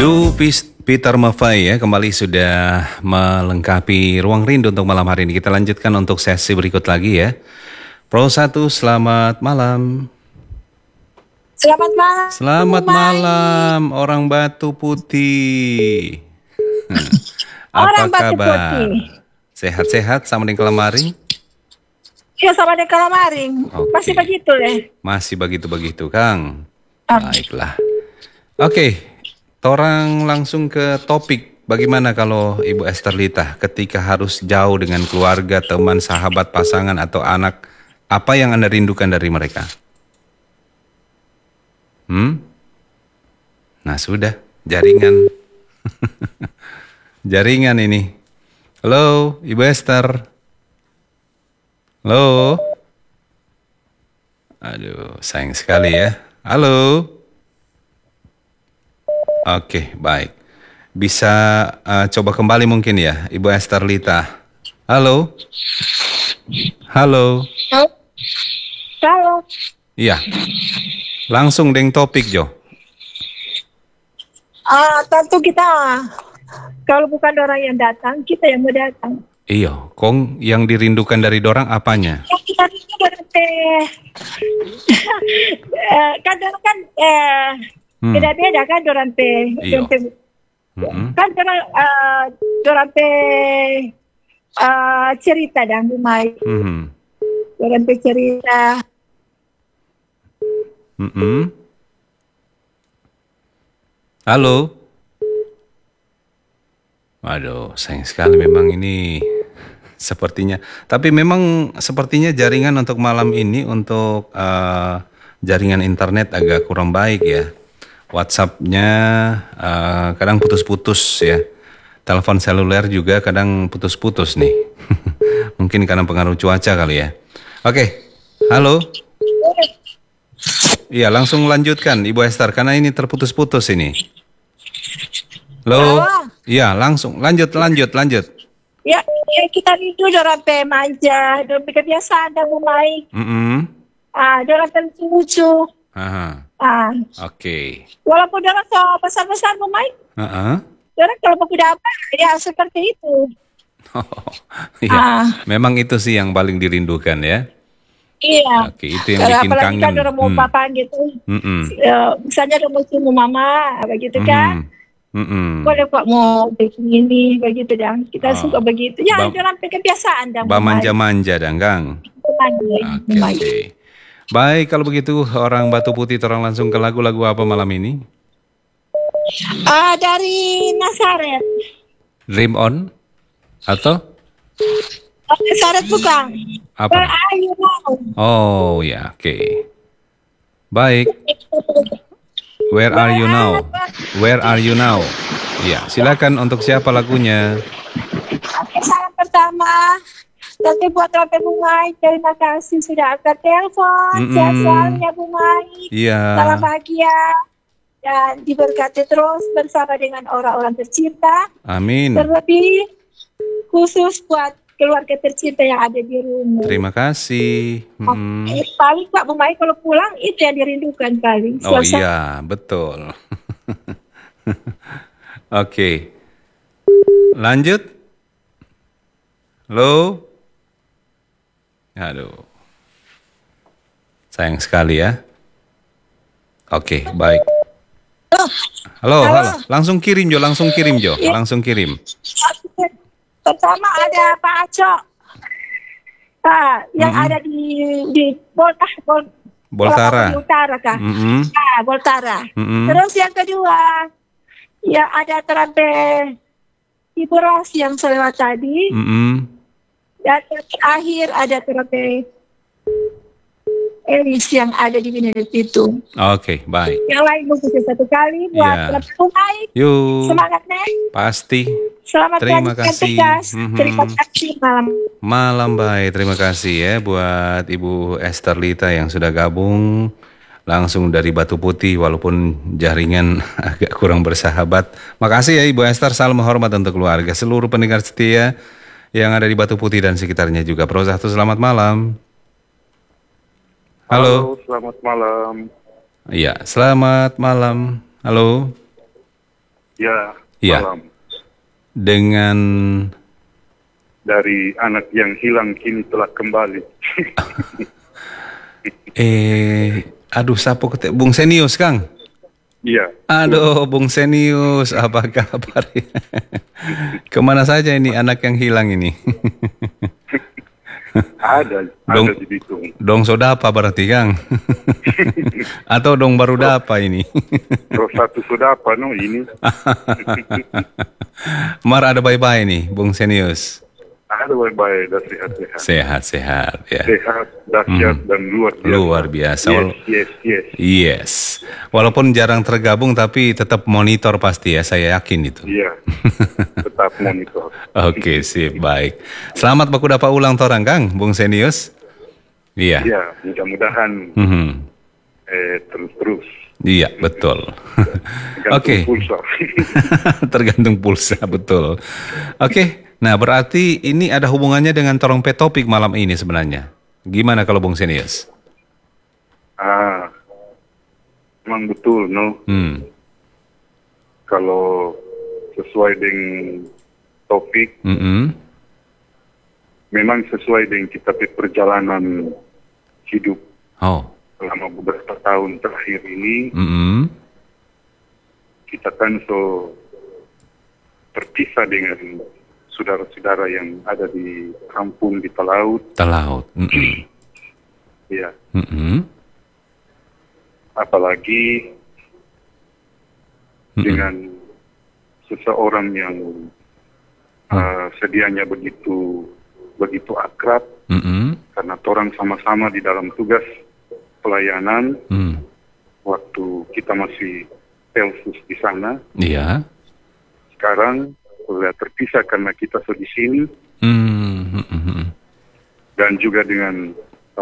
Peter Maffay ya kembali sudah melengkapi Ruang Rindu untuk malam hari ini. Kita lanjutkan untuk sesi berikut lagi ya. Pro 1, selamat malam. Selamat malam. Selamat malam orang Batu Putih. Orang Apa Batu kabar? Putih. Sehat-sehat sama di Kelamari? Ya sama di Kalamaring. Oke. Masih begitu deh. Masih begitu-begitu Kang. Baiklah. Oke, torang langsung ke topik. Bagaimana kalau Ibu Esther Lita ketika harus jauh dengan keluarga, teman, sahabat, pasangan atau anak, apa yang Anda rindukan dari mereka? Nah sudah, jaringan. Jaringan ini. Halo, Ibu Esther. Halo. Aduh, sayang sekali ya. Halo. Oke, baik. Bisa coba kembali mungkin ya, Ibu Esther Lita. Halo. Halo. Halo. Iya. Langsung deng topik, Jo. Tentu kita, kalau bukan orang yang datang, kita yang mau datang. Iya, Kong yang dirindukan dari dorang apanya? Yang kita rindu kan dorang kan beda-beda kan dorang Iya. kan dorang cerita dan rumai. Dorang cerita. Halo. Waduh, sayang sekali memang ini sepertinya. Tapi memang sepertinya jaringan untuk malam ini untuk jaringan internet agak kurang baik ya. WhatsApp-nya kadang putus-putus ya. Telepon seluler juga kadang putus-putus nih. Mungkin karena pengaruh cuaca kali ya. Oke, halo. Iya, langsung lanjutkan Ibu Esther karena ini terputus-putus ini. Halo. Iya, langsung lanjut. Ya, kita rindu dorang manja, dorang kebiasaan dan rumai. Dorang lucu. Oke. Walaupun dorang so besar-besar rumai. Dorang kalau berbeda apa, ya seperti itu. Iya, memang itu sih yang paling dirindukan ya. Iya. Oke, itu yang bikin apalagi kangen. Kan dorang mau papan gitu. Misalnya dorang mau cium mama, begitu kan. Boleh kok mau bikin ini, begitu dan kita suka begitu. Ya, dorang kebiasaan dan manja-manja dan Kang. Oke. Baik, kalau begitu orang Batu Putih orang langsung ke lagu-lagu apa malam ini? Dari Nazaret. Dream On atau? Nazaret bukan. Apa? Where are you now? Oh ya, oke. Baik. Where are you now? Where are you now? Ya, silakan untuk siapa lagunya? Salam pertama. Nanti buat Rope Bumai, terima kasih sudah angkat telepon. Sehat selalu ya Bumai. Iya. Salam bahagia dan diberkati terus bersama dengan orang-orang tercinta. Amin. Terlebih khusus buat keluarga tercinta yang ada di rumah. Terima kasih. Paling Pak Bumai kalau pulang itu yang dirindukan paling. Oh iya, betul. Oke. Lanjut. Halo. Aduh. Sayang sekali ya. Oke, baik. Halo. Langsung kirim Jo. Langsung kirim. Pertama ada Pak Aco. Yang ada di Boltara. Utara kah? Boltara. Terus yang kedua, ya ada Terape Ibu Ros yang selewat tadi. Dan terakhir ada Terape Elis yang ada di Benedict itu. Oke, baik. Yang lain mungkin satu kali buat Terape baik. Yuk. Semangat Nek. Pasti. Selamat terima kasih. Terima kasih Malam baik, terima kasih ya buat Ibu Esther Lita yang sudah gabung langsung dari Batu Putih walaupun jaringan agak kurang bersahabat. Makasih ya Ibu Esther, salam hormat untuk keluarga, seluruh pendengar setia yang ada di Batu Putih dan sekitarnya juga. Pro 1, selamat malam. Halo. Halo, selamat malam. Iya, selamat malam. Halo. Ya, Iya. malam. Dengan Dari anak yang hilang kini telah kembali. aduh siapa Bung Senius, Kang? Iya. Aduh, Bung Senius, apa kabar? Kemana saja ini anak yang hilang ini? Ada di Bitung. Dong sodapa berarti, Kang? Atau dong baru dapa ini? Terus satu sudah apa no ini? Mar ada bye-bye nih, Bung Senius. Ada baik-baik dan sehat-sehat. Sehat-sehat ya. Sehat, dahsyat dan luar biasa. Luar biasa. Yes. Yes. Walaupun jarang tergabung tapi tetap monitor pasti ya, saya yakin itu. Iya. Tetap monitor. Oke, sip, baik. Selamat baku dapat ulang torang, Kang, Bung Senius. Iya. Iya, mudah-mudahan terus. Iya, betul. Oke. Pulsa. Tergantung pulsa, betul. Oke. Nah, berarti ini ada hubungannya dengan Torong Topik malam ini sebenarnya. Gimana kalau Bung Senius? Memang betul, no? Kalau sesuai dengan topik, memang sesuai dengan kita perjalanan hidup selama beberapa tahun terakhir ini, kita kan terpisah dengan saudara-saudara yang ada di kampung di Talaut. Ya. Apalagi dengan seseorang yang sedianya begitu akrab, karena orang sama-sama di dalam tugas pelayanan waktu kita masih Pelsus di sana. Iya. Sekarang sudah terpisah karena kita di sini, dan juga dengan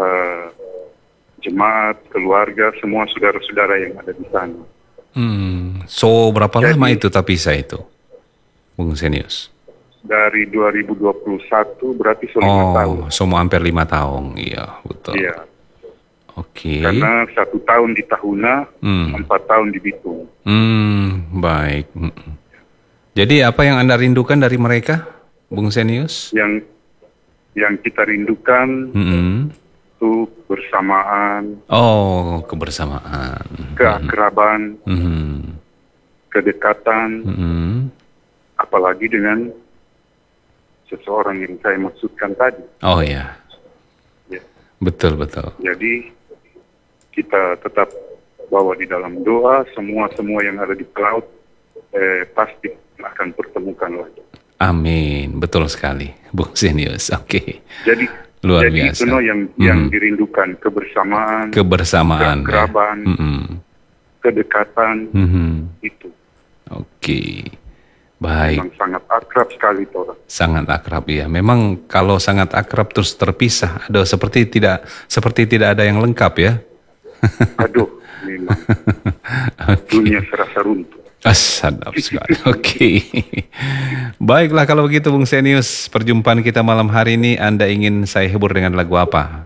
jemaat, keluarga, semua saudara-saudara yang ada di sana. So berapa lama itu terpisah itu, Bung Senius? Dari 2021 berarti 5 tahun. Semua hampir 5 tahun, iya betul. Iya. Oke. Karena 1 tahun di Tahuna, 4 tahun di Bitung. Baik. Jadi apa yang Anda rindukan dari mereka, Bung Senius? Yang kita rindukan itu bersamaan. Kebersamaan. Keakraban. Kedekatan. Apalagi dengan seseorang yang saya maksudkan tadi. Oh ya. Betul. Jadi kita tetap bawa di dalam doa semua yang ada di cloud pasti akan pertemukan lagi. Amin, betul sekali, Bung Senius. Oke. Jadi luar biasa. Itu yang dirindukan, kebersamaan, keakraban, kedekatan, itu. Oke. Baik. Memang sangat akrab sekali orang. Sangat akrab ya. Memang kalau sangat akrab terus terpisah, seperti tidak ada yang lengkap ya. Aduh, memang. Dunia serasa runtuh. Sadap sekali. Oke. Baiklah kalau begitu Bung Senius, perjumpaan kita malam hari ini Anda ingin saya hibur dengan lagu apa?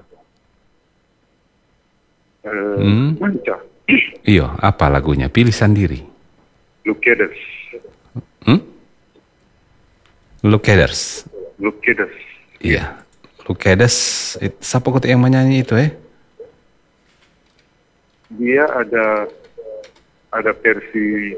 Manca. Iya, apa lagunya? Pilih sendiri. Lukedes. Lukedes. Iya. Lukedes. Siapa kota yang menyanyi itu Dia ada versi,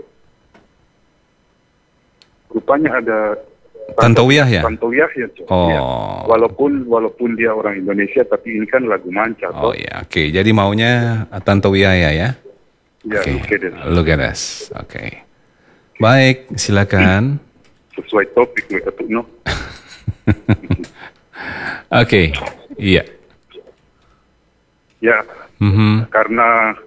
rupanya ada Tantowi Yahya. Ya. Walaupun dia orang Indonesia, tapi ini kan lagu Manca. Ya, oke. Jadi maunya Tantowi Yahya ya? Ya, Lukedes. Oke. Baik, silakan. Sesuai topik mereka tuh, no? Oke, iya. Ya, karena